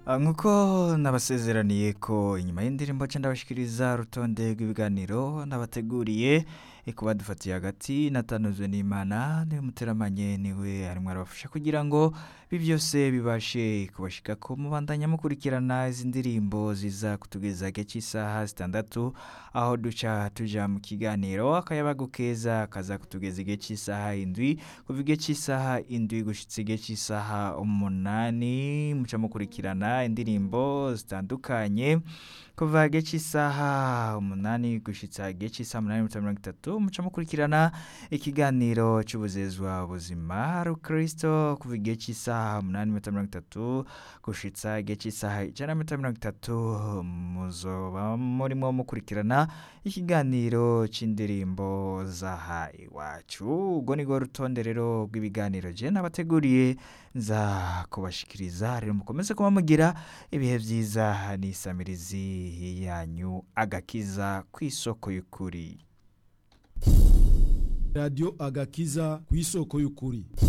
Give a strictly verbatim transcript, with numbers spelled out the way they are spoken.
nkuko nabasezeraniye ko inyuma y'indirimbo nca ndabashikiriza urutonde rw'ibiganiro nabateguriye kuba dufatiye hagati natanuzwe n'Imana niwe muteramanye niwe arimwe arabafasha kugira ngo ibi byose bibashe kubashika ko mubandanya mukurikirana izi ndirimbo ziza kutugeza igihe cy'isaha zitandatu aho duca tuja mu kiganiro akayabagu keza kaza kutugeza igihe cy'isaha indwi kuva igihe cy'isaha indwi gushitsa igihe cy'isaha umunani muca mukurikirana indirimbo zitandukanye kuva igihe cy'isaha umunani gushitsa igihe cy'isaha umunani n'iminota mirongo itatu muca mukurikirana ikiganiro cy'ubuzezwa buzima rukristo kuva igihe cy'isaha umunani n'iminota mirongo itatu gushitsa igihe cy'isaha ijana n'iminota mirongo itatu muzoba murimo mukurikirana ikiganiro c'indirimbo zaha iwacu ubwo nirwo rutonde rero rw'ibiganiro je nabateguriye nza kubashikiriza rero mukomeze kuba mugira ibihe vyiza n'isamirizi yanyu agakiza kw'isoko y'ukuri Radio Agakiza kw'isoko y'ukuri.